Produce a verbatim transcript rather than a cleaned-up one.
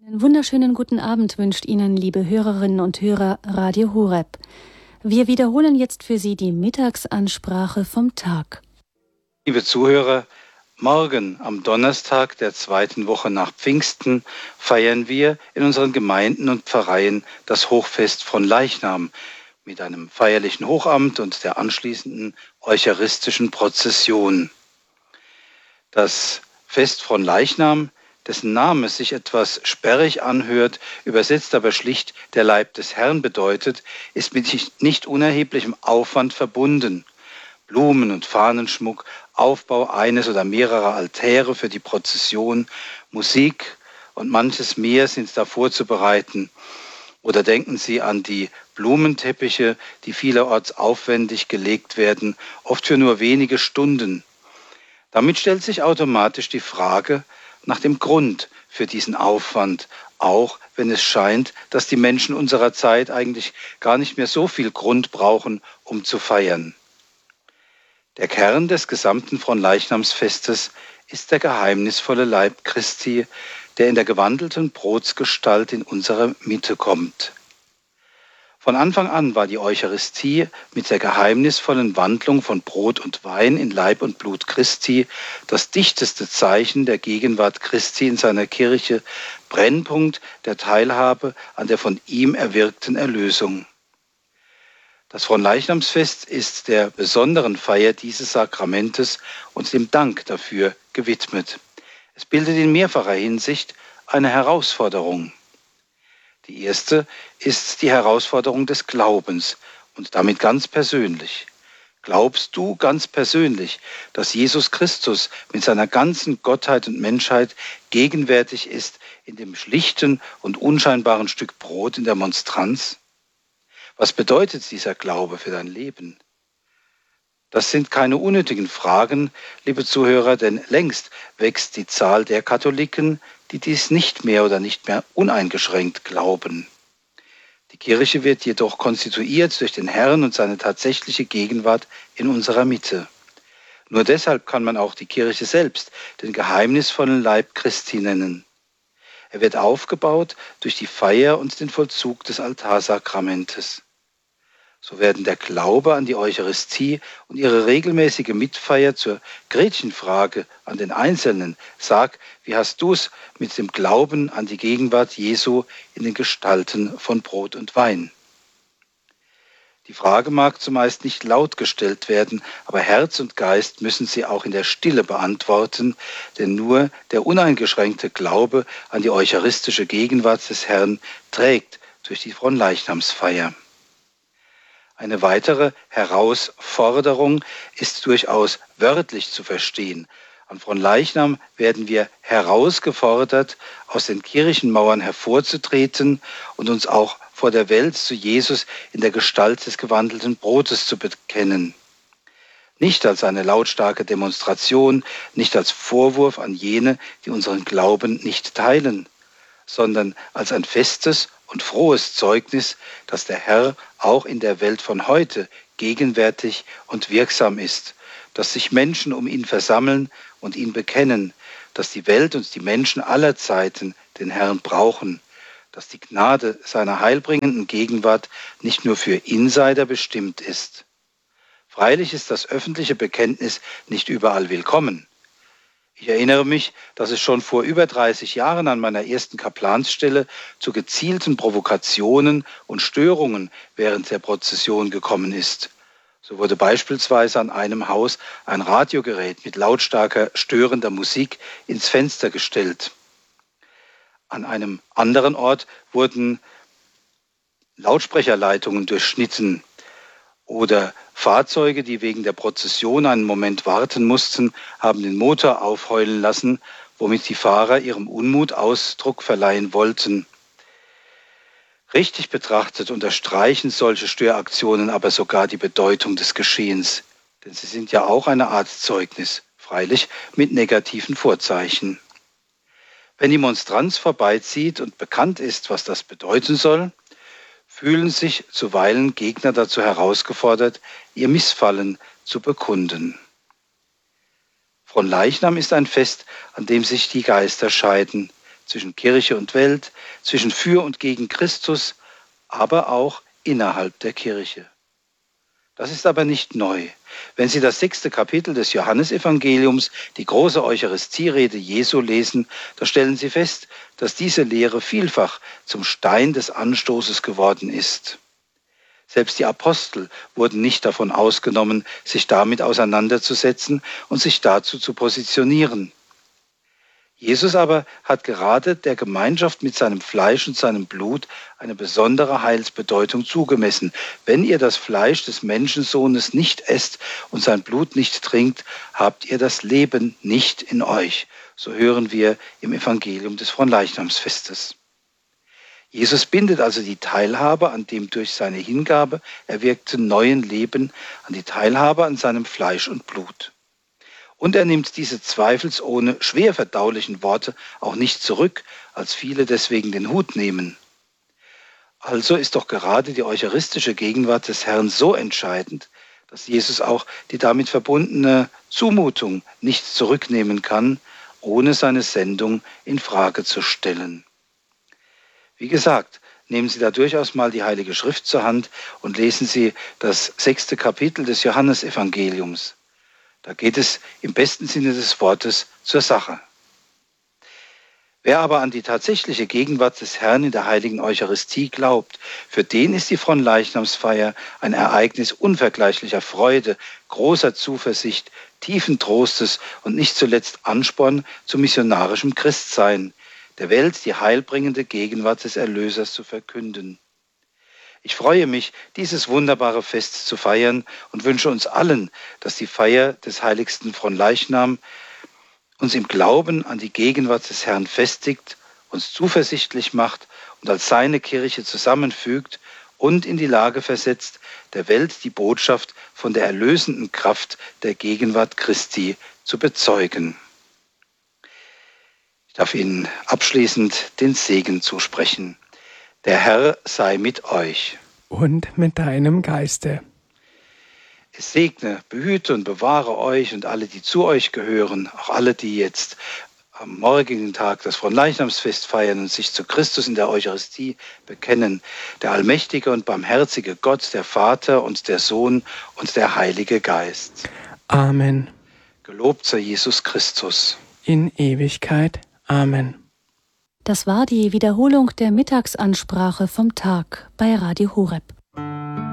Einen wunderschönen guten Abend wünscht Ihnen, liebe Hörerinnen und Hörer, Radio Horeb. Wir wiederholen jetzt für Sie die Mittagsansprache vom Tag. Liebe Zuhörer, morgen am Donnerstag der zweiten Woche nach Pfingsten feiern wir in unseren Gemeinden und Pfarreien das Hochfest von Leichnam mit einem feierlichen Hochamt und der anschließenden eucharistischen Prozession. Das Fest von Leichnam, dessen Name sich etwas sperrig anhört, übersetzt aber schlicht der Leib des Herrn bedeutet, ist mit nicht unerheblichem Aufwand verbunden. Blumen- und Fahnenschmuck, Aufbau eines oder mehrerer Altäre für die Prozession, Musik und manches mehr sind da vorzubereiten. Oder denken Sie an die Blumenteppiche, die vielerorts aufwendig gelegt werden, oft für nur wenige Stunden. Damit stellt sich automatisch die Frage nach dem Grund für diesen Aufwand, auch wenn es scheint, dass die Menschen unserer Zeit eigentlich gar nicht mehr so viel Grund brauchen, um zu feiern. Der Kern des gesamten Fronleichnamsfestes ist der geheimnisvolle Leib Christi, der in der gewandelten Brotsgestalt in unsere Mitte kommt. Von Anfang an war die Eucharistie mit der geheimnisvollen Wandlung von Brot und Wein in Leib und Blut Christi das dichteste Zeichen der Gegenwart Christi in seiner Kirche, Brennpunkt der Teilhabe an der von ihm erwirkten Erlösung. Das Fronleichnamsfest ist der besonderen Feier dieses Sakramentes und dem Dank dafür gewidmet. Es bildet in mehrfacher Hinsicht eine Herausforderung. Die erste ist die Herausforderung des Glaubens und damit ganz persönlich. Glaubst du ganz persönlich, dass Jesus Christus mit seiner ganzen Gottheit und Menschheit gegenwärtig ist in dem schlichten und unscheinbaren Stück Brot in der Monstranz? Was bedeutet dieser Glaube für dein Leben? Das sind keine unnötigen Fragen, liebe Zuhörer, denn längst wächst die Zahl der Katholiken, die dies nicht mehr oder nicht mehr uneingeschränkt glauben. Die Kirche wird jedoch konstituiert durch den Herrn und seine tatsächliche Gegenwart in unserer Mitte. Nur deshalb kann man auch die Kirche selbst den geheimnisvollen Leib Christi nennen. Er wird aufgebaut durch die Feier und den Vollzug des Altarsakramentes. So werden der Glaube an die Eucharistie und ihre regelmäßige Mitfeier zur Gretchenfrage an den Einzelnen. Sag, wie hast du's mit dem Glauben an die Gegenwart Jesu in den Gestalten von Brot und Wein? Die Frage mag zumeist nicht laut gestellt werden, aber Herz und Geist müssen sie auch in der Stille beantworten, denn nur der uneingeschränkte Glaube an die eucharistische Gegenwart des Herrn trägt durch die Fronleichnamsfeier. Eine weitere Herausforderung ist durchaus wörtlich zu verstehen. An Fronleichnam werden wir herausgefordert, aus den Kirchenmauern hervorzutreten und uns auch vor der Welt zu Jesus in der Gestalt des gewandelten Brotes zu bekennen. Nicht als eine lautstarke Demonstration, nicht als Vorwurf an jene, die unseren Glauben nicht teilen, sondern als ein festes und frohes Zeugnis, dass der Herr auch in der Welt von heute gegenwärtig und wirksam ist, dass sich Menschen um ihn versammeln und ihn bekennen, dass die Welt und die Menschen aller Zeiten den Herrn brauchen, dass die Gnade seiner heilbringenden Gegenwart nicht nur für Insider bestimmt ist. Freilich ist das öffentliche Bekenntnis nicht überall willkommen. Ich erinnere mich, dass es schon vor über dreißig Jahren an meiner ersten Kaplansstelle zu gezielten Provokationen und Störungen während der Prozession gekommen ist. So wurde beispielsweise an einem Haus ein Radiogerät mit lautstarker, störender Musik ins Fenster gestellt. An einem anderen Ort wurden Lautsprecherleitungen durchschnitten. Oder Fahrzeuge, die wegen der Prozession einen Moment warten mussten, haben den Motor aufheulen lassen, womit die Fahrer ihrem Unmut Ausdruck verleihen wollten. Richtig betrachtet unterstreichen solche Störaktionen aber sogar die Bedeutung des Geschehens, denn sie sind ja auch eine Art Zeugnis, freilich mit negativen Vorzeichen. Wenn die Monstranz vorbeizieht und bekannt ist, was das bedeuten soll, fühlen sich zuweilen Gegner dazu herausgefordert, ihr Missfallen zu bekunden. Fronleichnam ist ein Fest, an dem sich die Geister scheiden, zwischen Kirche und Welt, zwischen für und gegen Christus, aber auch innerhalb der Kirche. Das ist aber nicht neu. Wenn Sie das sechste Kapitel des Johannesevangeliums, die große Eucharistierede Jesu lesen, da stellen Sie fest, dass diese Lehre vielfach zum Stein des Anstoßes geworden ist. Selbst die Apostel wurden nicht davon ausgenommen, sich damit auseinanderzusetzen und sich dazu zu positionieren. Jesus aber hat gerade der Gemeinschaft mit seinem Fleisch und seinem Blut eine besondere Heilsbedeutung zugemessen. Wenn ihr das Fleisch des Menschensohnes nicht esst und sein Blut nicht trinkt, habt ihr das Leben nicht in euch. So hören wir im Evangelium des Fronleichnamsfestes. Jesus bindet also die Teilhabe an dem durch seine Hingabe erwirkten neuen Leben, an die Teilhabe an seinem Fleisch und Blut. Und er nimmt diese zweifelsohne schwer verdaulichen Worte auch nicht zurück, als viele deswegen den Hut nehmen. Also ist doch gerade die eucharistische Gegenwart des Herrn so entscheidend, dass Jesus auch die damit verbundene Zumutung nicht zurücknehmen kann, ohne seine Sendung in Frage zu stellen. Wie gesagt, nehmen Sie da durchaus mal die Heilige Schrift zur Hand und lesen Sie das sechste Kapitel des Johannesevangeliums. Da geht es im besten Sinne des Wortes zur Sache. Wer aber an die tatsächliche Gegenwart des Herrn in der heiligen Eucharistie glaubt, für den ist die Fronleichnamsfeier ein Ereignis unvergleichlicher Freude, großer Zuversicht, tiefen Trostes und nicht zuletzt Ansporn zu missionarischem Christsein, der Welt die heilbringende Gegenwart des Erlösers zu verkünden. Ich freue mich, dieses wunderbare Fest zu feiern und wünsche uns allen, dass die Feier des heiligsten Fronleichnam uns im Glauben an die Gegenwart des Herrn festigt, uns zuversichtlich macht und als seine Kirche zusammenfügt und in die Lage versetzt, der Welt die Botschaft von der erlösenden Kraft der Gegenwart Christi zu bezeugen. Ich darf Ihnen abschließend den Segen zusprechen. Der Herr sei mit euch. Und mit deinem Geiste. Es segne, behüte und bewahre euch und alle, die zu euch gehören, auch alle, die jetzt am morgigen Tag das Fronleichnamsfest feiern und sich zu Christus in der Eucharistie bekennen. Der allmächtige und barmherzige Gott, der Vater und der Sohn und der Heilige Geist. Amen. Gelobt sei Jesus Christus. In Ewigkeit. Amen. Das war die Wiederholung der Mittagsansprache vom Tag bei Radio Horeb.